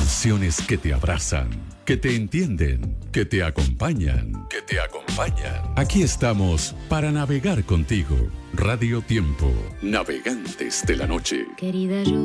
Canciones que te abrazan, que te entienden, que te acompañan, que te acompañan. Aquí estamos para navegar contigo. Radio Tiempo, navegantes de la noche. Querida, yo